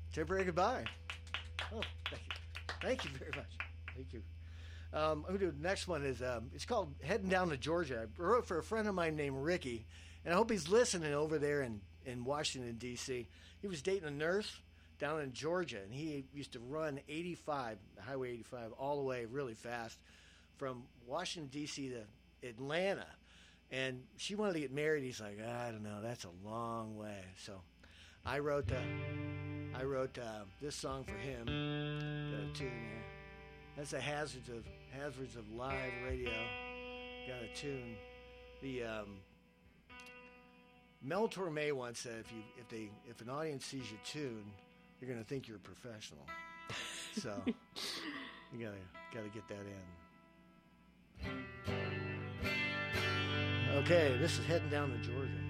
Temporary goodbye. Oh, thank you. Thank you very much. Thank you. I'm going to do the next one. It's called Heading Down to Georgia. I wrote for a friend of mine named Ricky, and I hope he's listening over there in Washington, D.C. He was dating a nurse down in Georgia, and he used to run 85, Highway 85, all the way really fast from Washington, D.C. to Atlanta. And she wanted to get married. He's like, I don't know, that's a long way. So I wrote this song for him. Got a tune here. That's the hazards of live radio. Got a tune. The Mel Torme once said, if an audience sees you tune, you're gonna think you're a professional. So you gotta get that in. Okay, this is Heading Down to Georgia.